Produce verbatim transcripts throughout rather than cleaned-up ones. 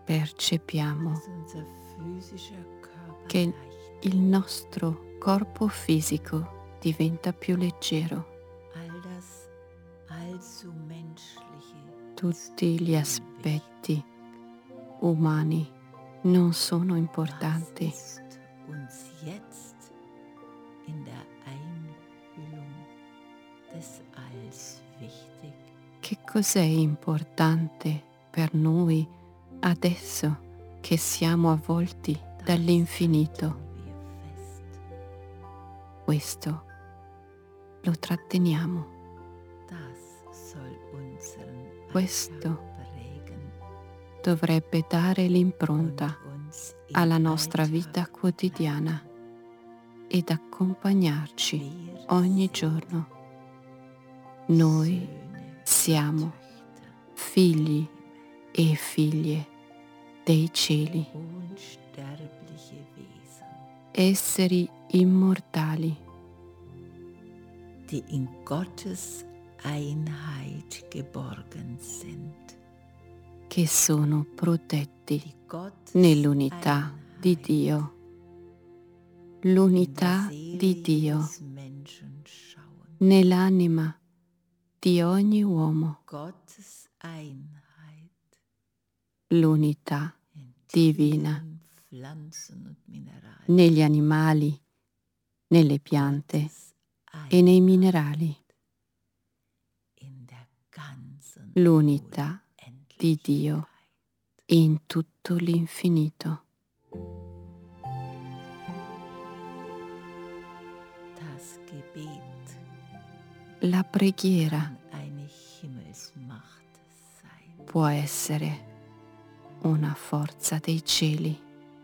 percepiamo dass unser physischer Körper che leichter il nostro corpo fisico diventa più leggero. all das allzu Menschliche ist Tutti gli aspetti umani non sono Was importanti. ist uns jetzt in der Einhüllung des Alls wichtig? Che cos'è importante per noi adesso che siamo avvolti Das dall'infinito? halten wir fest. Questo lo tratteniamo. Das soll unseren Questo Alltag prägen dovrebbe dare l'impronta und uns im alla nostra Alltag vita quotidiana ed accompagnarci Wir ogni sind giorno. Noi Söhne siamo und Töchter figli e figlie dei cieli, unsterbliche Wesen, esseri immortali die in Gottes Einheit geborgen sind, che sono protetti die Gottes nell'unità di Einheit Dio. in der L'unità Seele di Dio jedes Menschen schauen. nell'anima di ogni uomo, Gottes Einheit l'unità in divina Tieren, Pflanzen und Mineralien. negli animali, nelle piante Gottes e nei Einheit minerali, in der ganzen l'unità di Dio Unendlichkeit. in tutto l'infinito. Das Gebet La preghiera kann eine Himmelsmacht sein. può essere una forza dei cieli.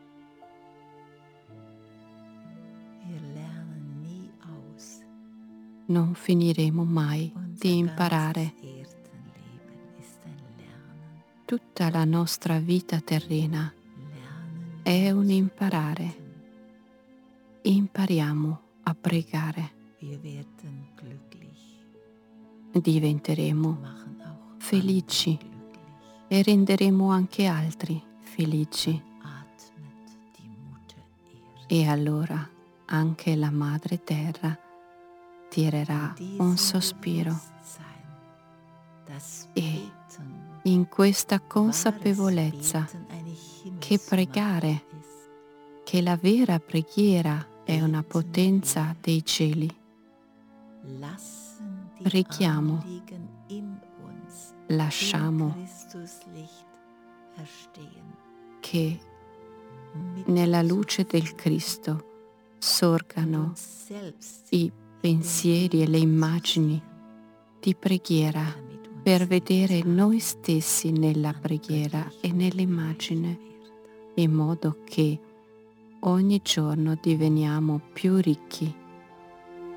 Wir lernen nie aus. Non finiremo mai Unser di imparare. ganzes Erdenleben ist ein Lernen. Tutta la nostra vita terrena Lernen è wir un zu imparare. beten. Impariamo a pregare. Wir werden glücklich, Diventeremo machen auch felici andere glücklich. e renderemo anche altri felici. Atmet die Mutter Erde. E allora anche la Madre Terra tirerà un sospiro. Bewusstsein, das E Beten, in questa wahres consapevolezza Beten eine che Himmelsmacht pregare, ist, che la vera preghiera è una potenza dei cieli, lassen die preghiamo, Anliegen in uns lasciamo im Christuslicht erstehen. che Mit nella zu luce del fühlen Cristo und sorgano uns selbst i pensieri e le immagini di preghiera damit uns per die vedere Zeit noi stessi nella an preghiera e Göttlichem nell'immagine, gereicht wird. in modo che ogni giorno diveniamo più ricchi